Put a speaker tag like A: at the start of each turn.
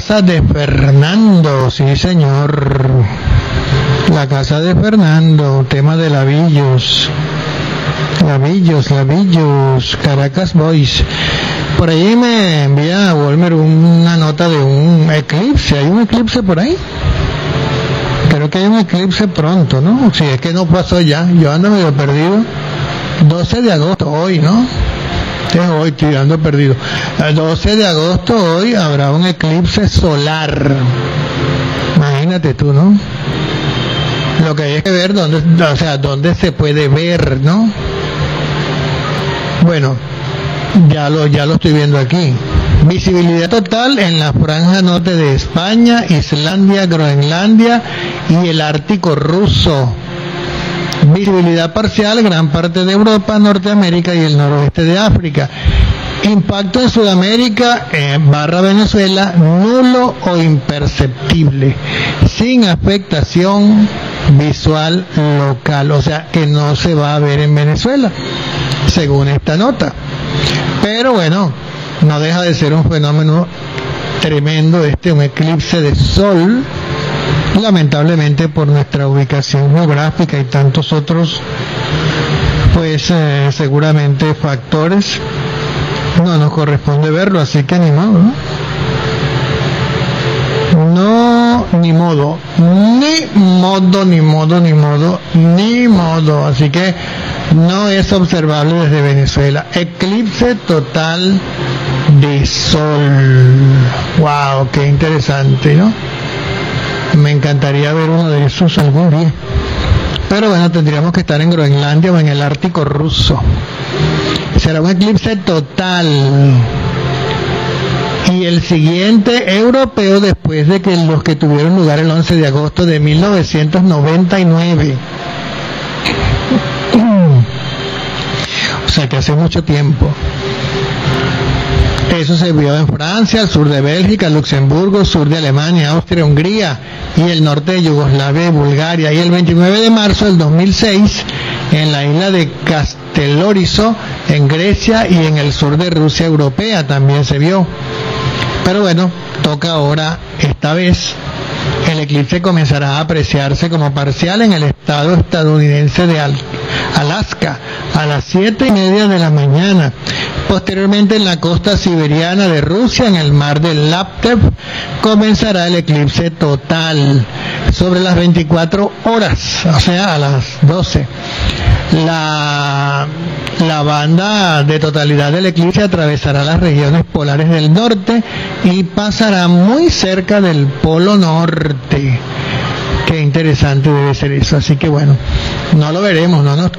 A: casa de Fernando, sí señor, la casa de Fernando, tema de Lavillos, Caracas Boys. Por ahí me envía Walmer una nota de un eclipse. ¿Hay un eclipse por ahí? Creo que hay un eclipse pronto, ¿no? Si es que no pasó ya, yo ando medio perdido. 12 de agosto, hoy, ¿no? Hoy estoy ando perdido. El 12 de agosto, hoy, habrá un eclipse solar. Imagínate tú, ¿no? Lo que hay que ver dónde se puede ver, ¿no? Bueno, ya lo estoy viendo aquí. Visibilidad total en la franja norte de España, Islandia, Groenlandia y el Ártico ruso. Visibilidad parcial gran parte de Europa, Norteamérica y el noroeste de África. Impacto en Sudamérica / Venezuela nulo o imperceptible, sin afectación visual local, o sea que no se va a ver en Venezuela, según esta nota. Pero bueno, no deja de ser un fenómeno tremendo un eclipse de sol, lamentablemente por nuestra ubicación geográfica y tantos otros pues seguramente factores, no nos corresponde verlo, así que ni modo, ni modo, así que no es observable desde Venezuela. Eclipse total de sol. Wow, qué interesante, ¿no? Me encantaría ver uno de esos algún día. Pero bueno, tendríamos que estar en Groenlandia o en el Ártico ruso. Será un eclipse total. Y el siguiente europeo después de que los que tuvieron lugar el 11 de agosto de 1999. O sea que hace mucho tiempo. Eso se vio en Francia, el sur de Bélgica, Luxemburgo, sur de Alemania, Austria, Hungría y el norte de Yugoslavia y Bulgaria. Y el 29 de marzo del 2006 en la isla de Castellorizo, en Grecia y en el sur de Rusia europea también se vio. Pero bueno, toca ahora, esta vez, el eclipse comenzará a apreciarse como parcial en el estado estadounidense de Alaska a las 7:30 de la mañana. Posteriormente en la costa siberiana de Rusia, en el mar de Laptev, comenzará el eclipse total sobre las 24 horas, o sea, a las 12. La banda de totalidad del eclipse atravesará las regiones polares del norte y pasará muy cerca del polo norte. Qué interesante debe ser eso, así que bueno, no lo veremos, no nos